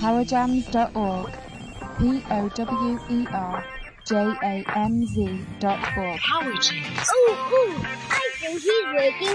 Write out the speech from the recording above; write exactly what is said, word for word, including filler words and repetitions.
powerjams dot org. P O W E R J A M Z dot org. Power Jams. Ooh, ooh, I think he's waking